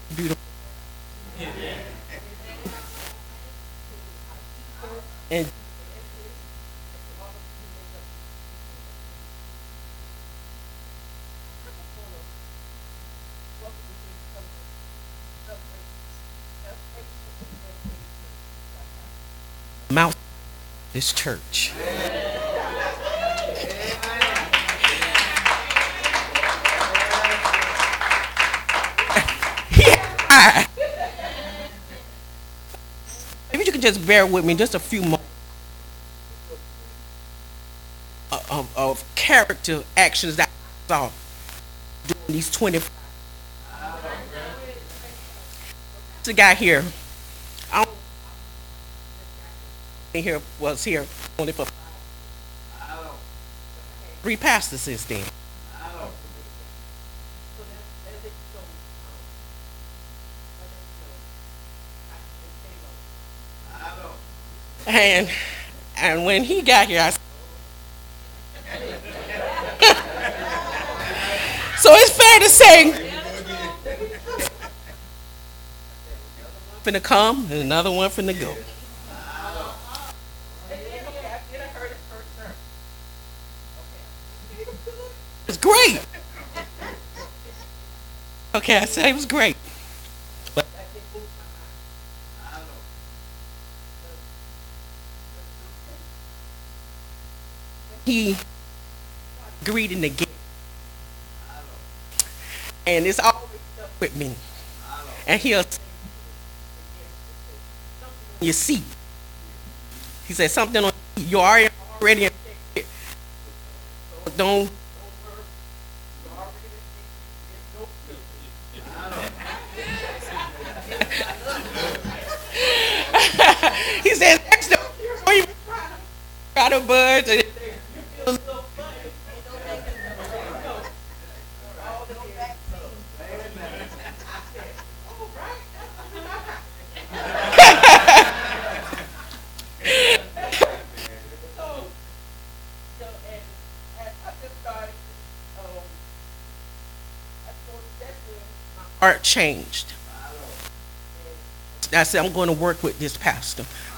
beautiful. And Mount this church. Yeah. If you could just bear with me just a few more of character actions that I saw during these 20. The guy here, I don't think here was here only for three pastors since then. And and when he got here, I said, so it's fair to say, finna come and another one finna go. It's great. Okay, I said it was great. But he greeting again, and it's always stuck with me. And he'll say, you see, he said something on you already don't. He says, next time, before you try to budge. Heart changed. I said, I'm going to work with this pastor.